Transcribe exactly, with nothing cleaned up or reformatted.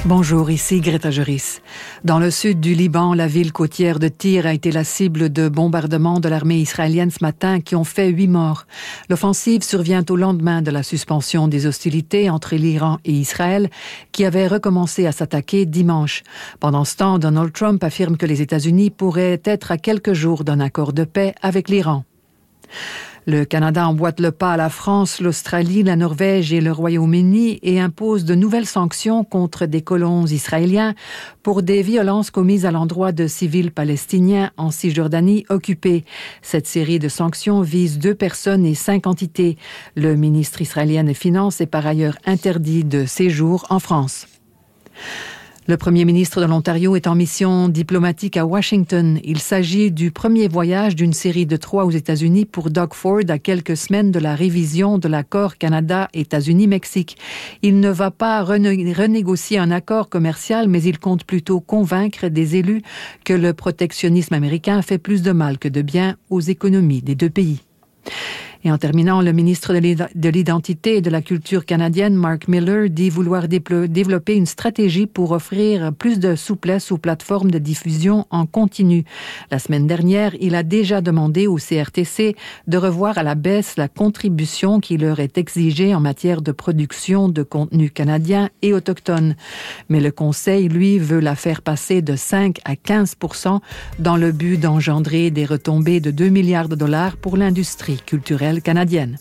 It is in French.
Bonjour, ici Greta Joris. Dans le sud du Liban, la ville côtière de Tyr a été la cible de bombardements de l'armée israélienne ce matin qui ont fait huit morts. L'offensive survient au lendemain de la suspension des hostilités entre l'Iran et Israël qui avaient recommencé à s'attaquer dimanche. Pendant ce temps, Donald Trump affirme que les États-Unis pourraient être à quelques jours d'un accord de paix avec l'Iran. Le Canada emboîte le pas à la France, l'Australie, la Norvège et le Royaume-Uni et impose de nouvelles sanctions contre des colons israéliens pour des violences commises à l'endroit de civils palestiniens en Cisjordanie occupée. Cette série de sanctions vise deux personnes et cinq entités. Le ministre israélien des Finances est par ailleurs interdit de séjour en France. Le premier ministre de l'Ontario est en mission diplomatique à Washington. Il s'agit du premier voyage d'une série de trois aux États-Unis pour Doug Ford à quelques semaines de la révision de l'accord Canada-États-Unis-Mexique. Il ne va pas rené- renégocier un accord commercial, mais il compte plutôt convaincre des élus que le protectionnisme américain fait plus de mal que de bien aux économies des deux pays. Et en terminant, le ministre de l'Identité et de la Culture canadienne, Mark Miller, dit vouloir déplo- développer une stratégie pour offrir plus de souplesse aux plateformes de diffusion en continu. La semaine dernière, il a déjà demandé au C R T C de revoir à la baisse la contribution qui leur est exigée en matière de production de contenu canadien et autochtone. Mais le Conseil, lui, veut la faire passer de cinq à quinze pour cent dans le but d'engendrer des retombées de deux milliards de dollars pour l'industrie culturelle canadienne.